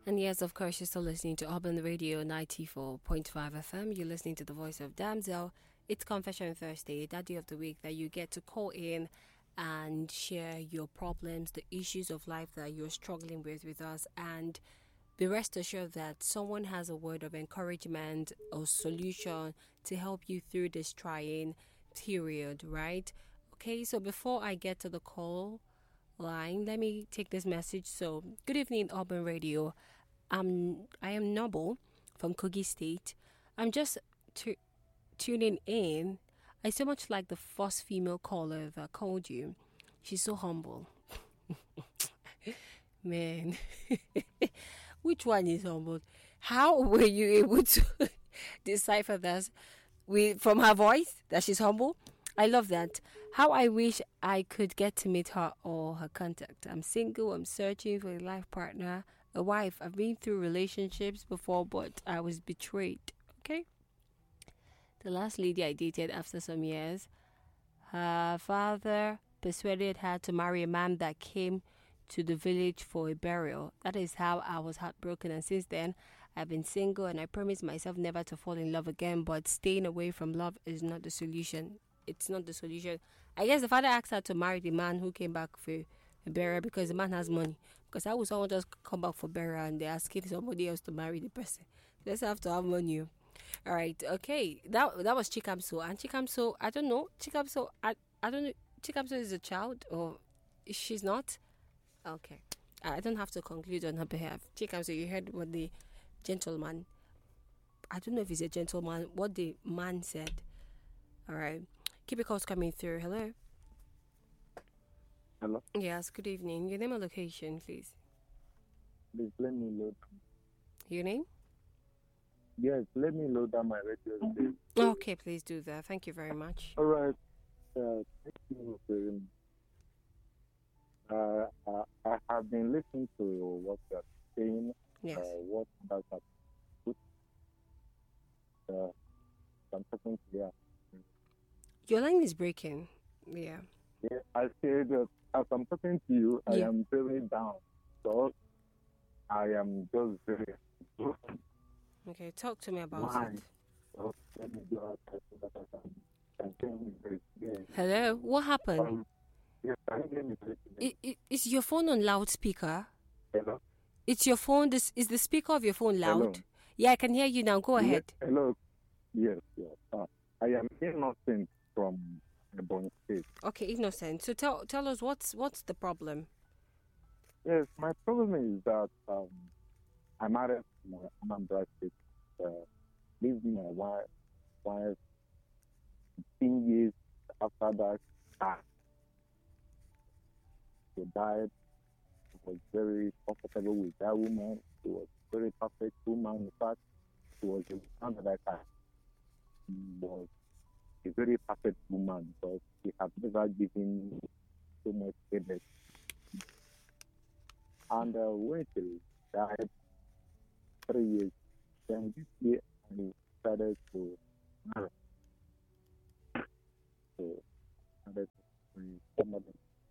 And yes, of course, you're still listening to Urban Radio 94.5 FM. You're listening to the voice of Damsel. It's Confession Thursday, that day of the week that you get to call in and share your problems, the issues of life that you're struggling with us. And be rest assured that someone has a word of encouragement or solution to help you through this trying period, right? Okay, so before I get to the call line, let me take this message. So, good evening, Urban Radio. I am Noble from Kogi State. I'm just tuning in. I so much like the first female caller that called you. She's so humble. Man, which one is humble? How were you able to decipher that from her voice that she's humble? I love that. How I wish I could get to meet her or her contact. I'm single. I'm searching for a life partner, a wife. I've been through relationships before, but I was betrayed. Okay. The last lady I dated after some years, her father persuaded her to marry a man that came to the village for a burial. That is how I was heartbroken, and since then I've been single, and I promised myself never to fall in love again, but staying away from love is not the solution. It's not the solution. I guess the father asked her to marry the man who came back for a burial because the man has money. Because how would someone just come back for burial and they're asking somebody else to marry the person? Let's have to have money. All right, okay. That was Chikamso. And Chikamso, I don't know. Chikamso, I don't know. Chikamso is a child or she's not? Okay. I don't have to conclude on her behalf. Chikamso, you heard what the gentleman, I don't know if he's a gentleman, what the man said. All right. Keep your calls coming through. Hello. Hello. Yes, good evening. Your name and location, please. Please let me load. Your name? Yes, let me load down my radio. Please. Okay, please do that. Thank you very much. All right. Thank you very much. I have been listening to what you're saying. Yes. What does that put? I'm talking to you. Your line is breaking. Yeah. Yeah, I said that as I'm talking to you, I Yeah. am very down. So I am just very. Okay, talk to me about Why? it. So let me go outside so that I can tell you very clearly. Hello? What happened? Yes, I can hear me very clearly. Is your phone on loudspeaker? Hello? It's your phone. Is the speaker of your phone loud? Hello? Yeah, I can hear you now. Go ahead. Yes, hello. Yes. I am innocent from Ebonyi State. Okay, innocent. So tell us what's the problem? Yes, my problem is that I married my Anambra State. Lived with my wife 15 years after that. She died. I was very comfortable with that woman. She was a very perfect woman. In fact, she was the woman that I was a very perfect woman because she had never given me so much headache. And when she died 3 years, then this year I started to marry. So I started to marry somebody.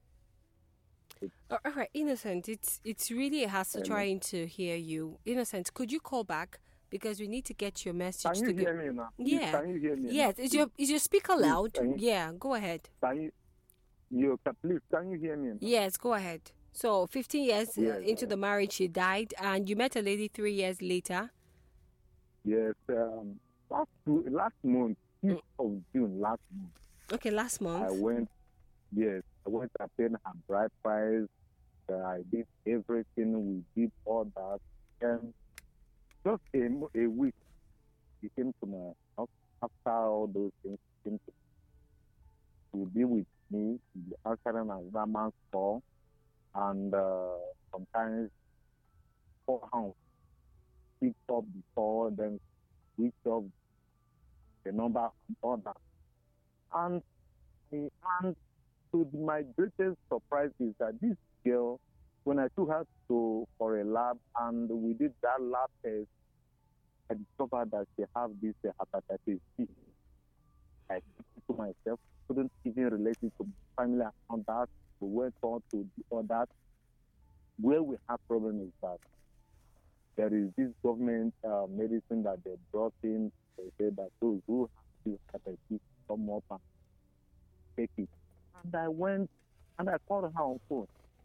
All right, Innocent. It's really a hassle trying to hear you. Innocent, could you call back because we need to get your message. Can you hear me now? Yeah. Can you hear me? Yes. Now? Is your speaker loud? Can you, Yeah. Go ahead. Can you hear me now? Yes. Go ahead. So 15 years into the marriage, she died, and you met a lady 3 years later. Yes. Last month, 5th of June last month. Okay, last month. I went. I paid her bride price. I did everything. We did all that. And just a week, he came to my house. After all those things, he came to be with me. He answering another man's call. And sometimes call house. Pick up the call, then switch off the number and all that. And to my greatest surprise is that this girl, when I took her for a lab and we did that lab test, I discovered that she have this hepatitis C. I took it to myself, couldn't even relate it to family and that. We went on to do all that. Where we have problem is that there is this government medicine that they brought in. They said that those who have this hepatitis come up and take it. And I went and I called her on phone.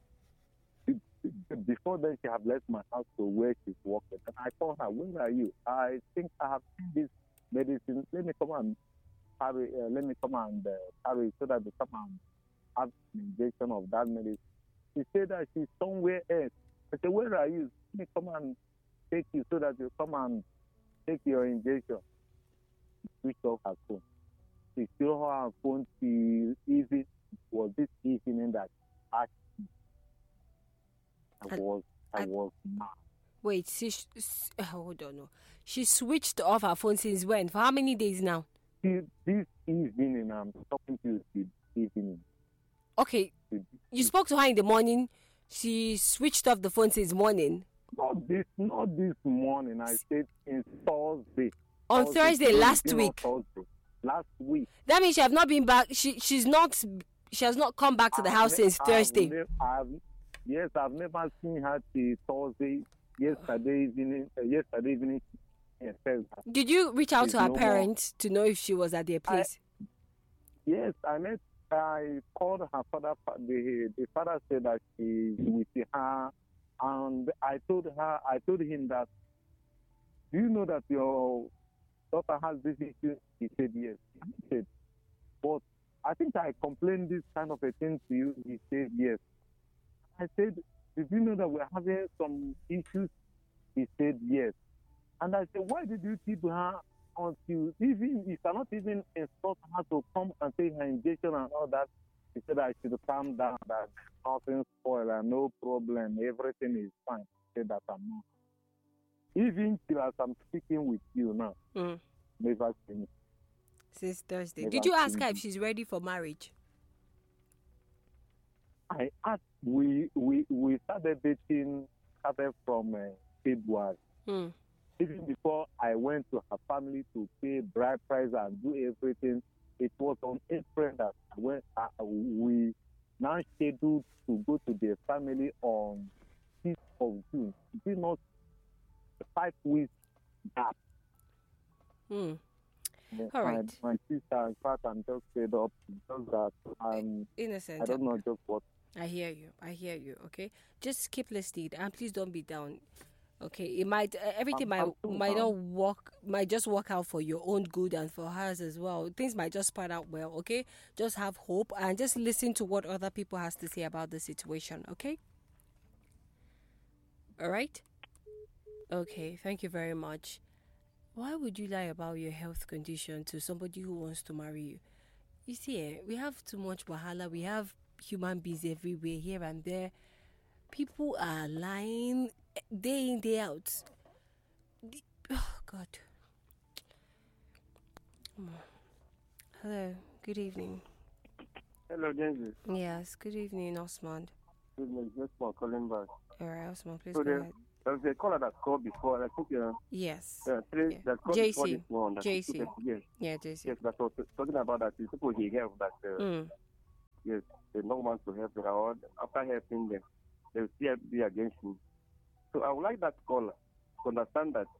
Before then, she had left my house to where she's working. And I called her, where are you? I think I have seen this medicine. Let me come and carry, carry it so that they come and have an injection of that medicine. She said that she's somewhere else. I said, where are you? Let me come and take you so that you come and take your injection. She switched off her phone. She still had her phone till evening. It was this evening that I was mad. Wait, hold on. No. She switched off her phone since when? For how many days now? This evening, I'm talking to you this evening. Okay, you spoke to her in the morning. She switched off the phone since morning. Not this morning. I said it's Thursday. On Thursday last week. Thursday. Last week. That means she have not been back. She has not come back to the house since Thursday. Yes, I've never seen her till Thursday. Yesterday evening. Yes, did you reach out to her parents to know if she was at their place? Yes, I called her father. The father said that she's with her, and I told him that, do you know that your daughter has this issue? He said yes. He said, but I think I complained this kind of a thing to you. He said yes. I said, did you know that we're having some issues? He said yes. And I said, why did you keep her until even you cannot even instruct her to come and take her injection and all that? He said I should calm down, that nothing spoiled and no problem, everything is fine. He said that I'm not. Even till as I'm speaking with you now, never seen me. Since Thursday. Did you ask her if she's ready for marriage? I asked. We started dating from February. Even before I went to her family to pay bride price and do everything, it was on April that we now scheduled to go to their family on 6th of June. It is not 5 weeks gap. All right. My sister, in fact, I'm just fed up because that I'm innocent. I don't know just what. I hear you. Okay, just keep listening and please don't be down. Okay, it might everything might not work, might just work out for your own good and for hers as well. Things might just pan out well. Okay, just have hope and just listen to what other people has to say about the situation. Okay. All right. Okay. Thank you very much. Why would you lie about your health condition to somebody who wants to marry you? You see, we have too much wahala. We have human beings everywhere, here and there. People are lying day in, day out. Oh, God. Hello. Good evening. Hello, James. Yes, good evening, Osmond. Good evening. Just for calling back. All right, Osmond, please So go ahead. there was a caller that called before. I think Yes. that called before this one. JC. Yes. Yeah, JC. Yes, that was talking about that. People he helped that. Yes, they don't want to help them. Or after helping them, they will still be against me. So I would like that caller to understand that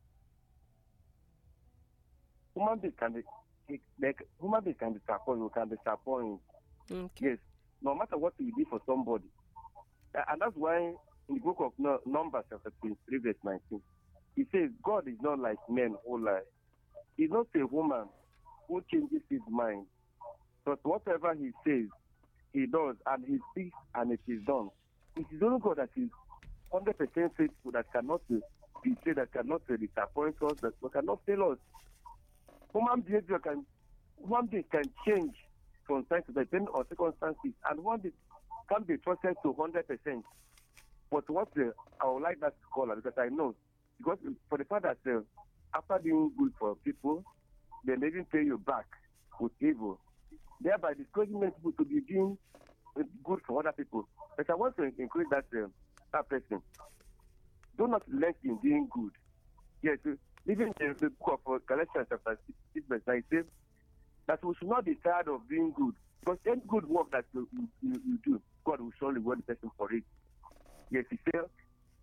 human being can disappoint. You can disappoint. Okay. Yes, no matter what you do for somebody, and that's why in the book of Numbers, chapter 23, verse 19, he says, God is not like men who lie. He's not a woman who changes his mind. But whatever he says, he does, and he speaks, and it is done. It is only God that is 100% faithful, that cannot betray, that cannot disappoint us, that cannot fail us. Human being can change from time to time, depending on circumstances, and one day can be trusted to 100%. But I would like that caller, because I know, because for the fact that after doing good for people, they may even pay you back with evil, thereby discouraging people to be doing good for other people. But I want to encourage that person. Do not let in doing good. Yes, even in the book of Galatians chapter 6, verse 9, says that we should not be tired of doing good, because any good work that you do, God will surely reward the person for it. Yes, he said,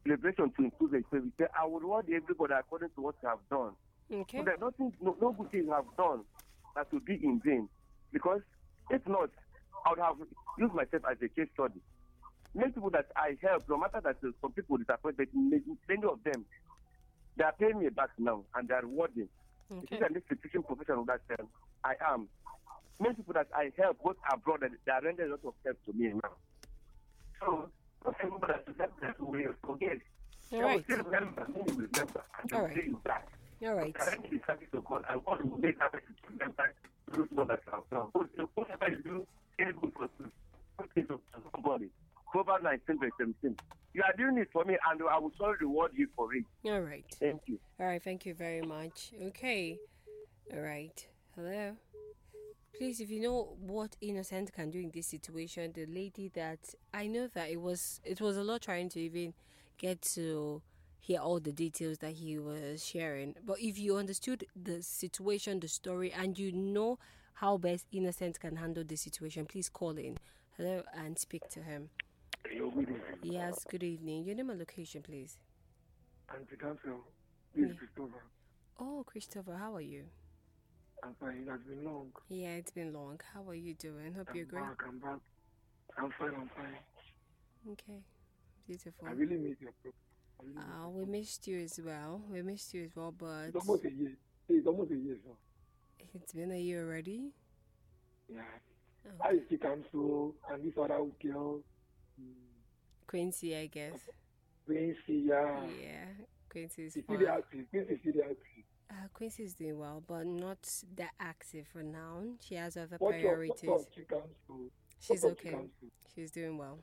celebration to improve the experience. We say, I will reward everybody according to what you have done. Okay. So that no good thing you have done that will be in vain. Because if not, I would have used myself as a case study. Many people that I help, no matter that some people disappointed, many of them, they are paying me back now and they are rewarding. Okay. It is this teaching profession that I am. Many people that I help, both abroad, they are rendering a lot of help to me now. So, not remember that we will forget. All I right. will still remember, many will remember, and All will right. pay you back. All right. Currently, service to God, I want to make happen to remember those ones that have done. Whatever you do, any good for you. Put it to somebody. Proverbs 19, verse 17. You are doing it for me, and I will surely reward you for it. All right. Thank you. All right. Thank you very much. Okay. All right. Hello. Please, if you know what Innocent can do in this situation, the lady that I know that it was a lot trying to even get to hear all the details that he was sharing. But if you understood the situation, the story, and you know how best Innocent can handle the situation, please call in. Hello, and speak to him. Yes, good evening. Your name and location, please. Auntie Council, this is Yeah. Christopher. Oh, Christopher, how are you? I'm fine. It has been long. Yeah, it's been long. How are you doing? Hope you're I'm great. back. I'm back. I'm fine. Okay, beautiful. I really miss your program. I really miss your We program. missed you as well. But It's almost a year. It's almost a year, so. it's been a year already. Yeah. Oh, I see Council and this other girl, Quincy, I guess. Quincy, yeah. Yeah, Quincy is She see fine. the active. Quincy see the active. Quincy is doing well, but not that active for now. She has other What priorities. of Chi Council? She's What of Chi okay. Council? She's doing well.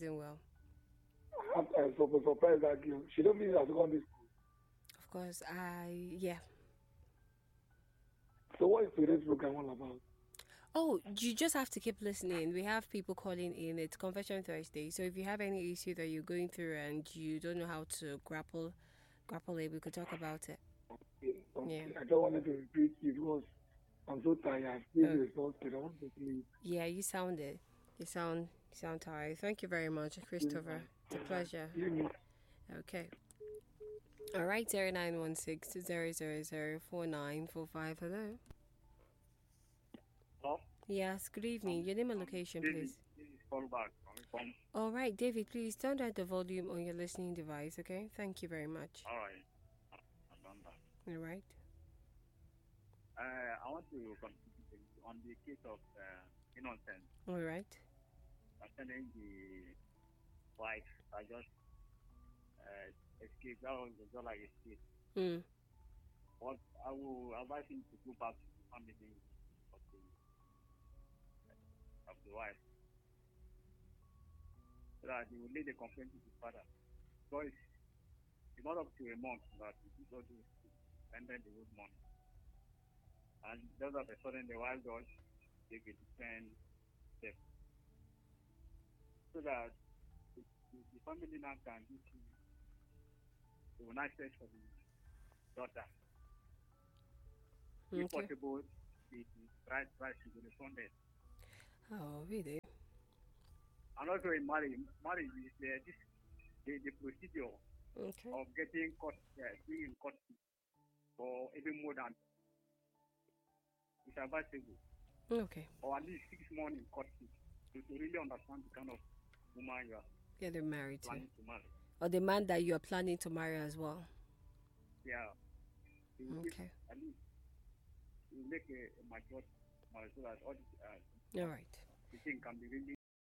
I'm so surprised that girl. She don't finish at secondary school. Of course, yeah. So what is today's program all about? Oh, you just have to keep listening. We have people calling in. It's Confession Thursday. So if you have any issue that you're going through and you don't know how to grapple it, we could talk about it. Okay. Yeah. I don't want to repeat it because I'm so tired. This is exhausted. I want to sleep. Yeah, you sound it. You sound tired. Thank you very much, Christopher. It's a pleasure. You need Okay. All right, 0916 000 4945. Hello. Hello? Yes, good evening. Your name and location, please. This is call back from. All right, David, please turn down the volume on your listening device, okay? Thank you very much. All right. I've done that. All right. I want to contribute on the case of Innocent. All right. Concerning the wife, I just escaped. That was just like escape. Mm. What I will advise him to go back to the family of the wife, so that he will lay the complaint to the father. Because it's not up to a month that he did all this, and then the whole month. And just of a sudden, the wife does take a different step, so that the family now can do the nice test for the daughter. If Okay. possible, the bride should be refunded. Oh, really? And also in marriage is the procedure Okay. of getting caught, being in court for even more than it's advisable, Okay. or at least 6 months in court to really understand the kind of woman you are Getting married to. planning to marry. Or the man that you're planning to marry as well. Yeah. You will Okay. at least you make a mature marriage so that all All right. the thing can be really